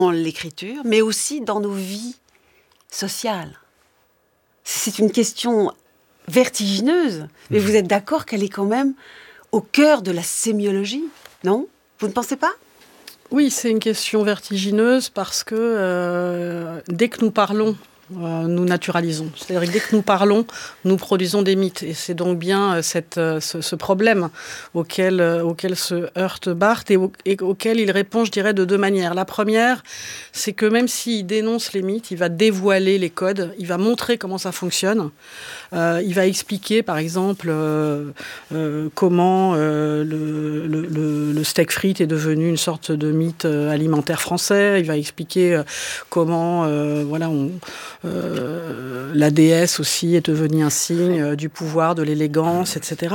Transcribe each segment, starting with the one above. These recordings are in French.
l'écriture, mais aussi dans nos vies sociales. C'est une question vertigineuse, mais vous êtes d'accord qu'elle est quand même au cœur de la sémiologie, non ? Vous ne pensez pas ? Oui, c'est une question vertigineuse parce que dès que nous parlons, nous naturalisons. C'est-à-dire que dès que nous parlons, nous produisons des mythes. Et c'est donc bien ce problème auquel se heurte Barthes et auquel il répond, je dirais, de deux manières. La première, c'est que même s'il dénonce les mythes, il va dévoiler les codes, il va montrer comment ça fonctionne. Il va expliquer, par exemple, comment le steak frites est devenu une sorte de mythe alimentaire français. Il va expliquer comment la déesse aussi est devenue un signe du pouvoir, de l'élégance, etc.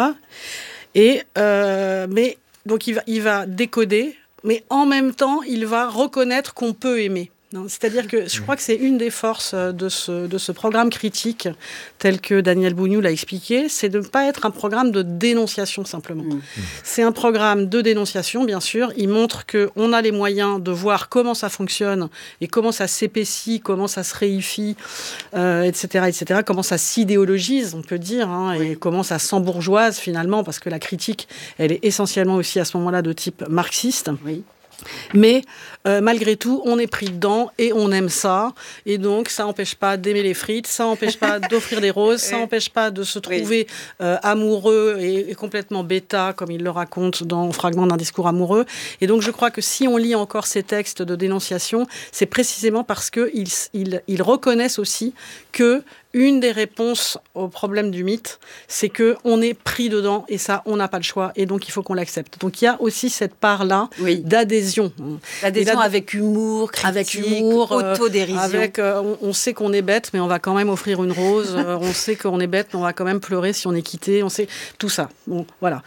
Mais donc il va décoder, mais en même temps, il va reconnaître qu'on peut aimer. C'est-à-dire que je crois que c'est une des forces de ce programme critique, tel que Daniel Bougnoul l'a expliqué, c'est de ne pas être un programme de dénonciation simplement. C'est un programme de dénonciation, bien sûr. Il montre qu'on a les moyens de voir comment ça fonctionne et comment ça s'épaissit, comment ça se réifie, etc., comment ça s'idéologise, on peut dire, et comment ça s'embourgeoise finalement, parce que la critique, elle est essentiellement aussi à ce moment-là de type marxiste. Oui. Mais malgré tout, on est pris dedans et on aime ça. Et donc, ça n'empêche pas d'aimer les frites, ça n'empêche pas d'offrir des roses, ça n'empêche pas de se trouver amoureux et complètement bêta, comme il le raconte dans Fragment d'un discours amoureux. Et donc, je crois que si on lit encore ces textes de dénonciation, c'est précisément parce qu'ils reconnaissent aussi que une des réponses au problème du mythe, c'est qu'on est pris dedans et ça, on n'a pas le choix et donc il faut qu'on l'accepte. Donc il y a aussi cette part-là d'adhésion. L'adhésion avec humour, critique, autodérision. On sait qu'on est bête, mais on va quand même offrir une rose. On sait qu'on est bête, mais on va quand même pleurer si on est quitté. On sait tout ça. Bon, voilà.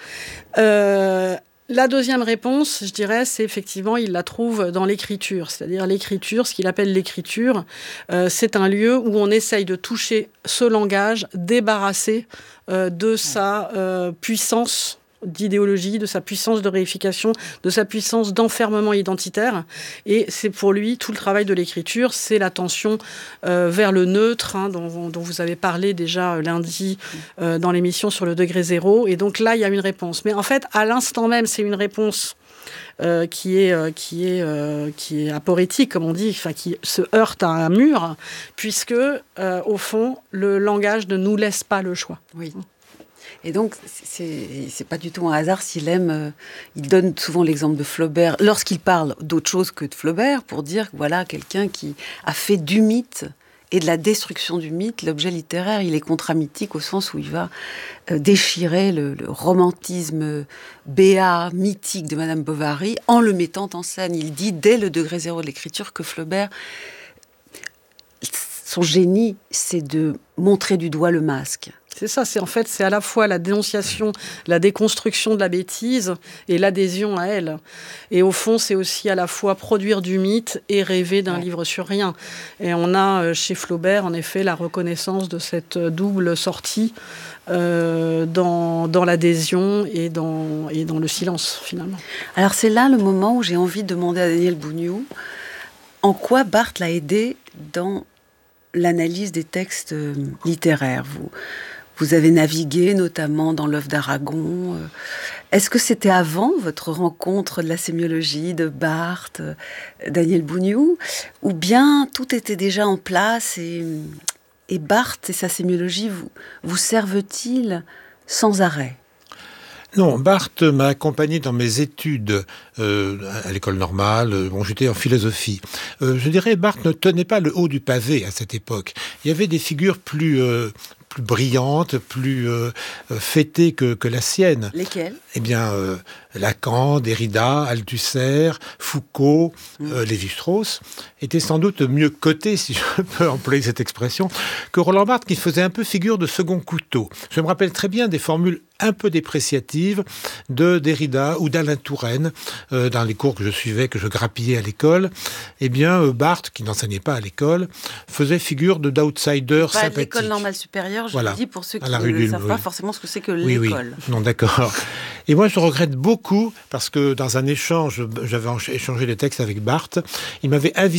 La deuxième réponse, je dirais, c'est effectivement, il la trouve dans l'écriture. C'est-à-dire l'écriture, ce qu'il appelle l'écriture, c'est un lieu où on essaye de toucher ce langage débarrassé de sa puissance d'idéologie, de sa puissance de réification, de sa puissance d'enfermement identitaire. Et c'est pour lui, tout le travail de l'écriture, c'est l'attention vers le neutre, dont vous avez parlé déjà lundi dans l'émission sur le degré zéro. Et donc là, il y a une réponse. Mais en fait, à l'instant même, c'est une réponse qui est aporétique, comme on dit, qui se heurte à un mur, puisque, au fond, le langage ne nous laisse pas le choix. Oui. Et donc, c'est pas du tout un hasard s'il aime... il donne souvent l'exemple de Flaubert, lorsqu'il parle d'autre chose que de Flaubert, pour dire que voilà, quelqu'un qui a fait du mythe et de la destruction du mythe, l'objet littéraire, il est contramythique au sens où il va déchirer le romantisme béat, mythique de Madame Bovary, en le mettant en scène. Il dit, dès le degré zéro de l'écriture, que Flaubert... Son génie, c'est de montrer du doigt le masque. C'est ça, c'est à la fois la dénonciation, la déconstruction de la bêtise et l'adhésion à elle. Et au fond, c'est aussi à la fois produire du mythe et rêver d'un livre sur rien. Et on a chez Flaubert, en effet, la reconnaissance de cette double sortie dans l'adhésion et dans le silence, finalement. Alors c'est là le moment où j'ai envie de demander à Daniel Bougnoul en quoi Barthes l'a aidé dans l'analyse des textes littéraires. Vous avez navigué notamment dans l'œuvre d'Aragon. Est-ce que c'était avant votre rencontre de la sémiologie de Barthes, Daniel Bougnoul, ou bien tout était déjà en place et Barthes et sa sémiologie vous servent-ils sans arrêt ? Non, Barthes m'a accompagné dans mes études à l'école normale. J'étais en philosophie. Je dirais, Barthes ne tenait pas le haut du pavé à cette époque. Il y avait des figures plus brillantes, plus fêtées que la sienne. Lesquelles ? Eh bien, Lacan, Derrida, Althusser, Foucault, Lévi-Strauss étaient sans doute mieux cotés, si je peux employer cette expression, que Roland Barthes, qui faisait un peu figure de second couteau. Je me rappelle très bien des formules un peu dépréciatives de Derrida ou d'Alain Touraine dans les cours que je suivais, que je grappillais à l'école. Eh bien, Barthes, qui n'enseignait pas à l'école, faisait figure d'outsider sympathique. L'école normale supérieure, je le dis pour ceux qui ne savent pas forcément ce que c'est que l'école. Oui. Non, d'accord. Et moi, je regrette beaucoup, parce que dans un échange, j'avais échangé des textes avec Barthes, il m'avait invité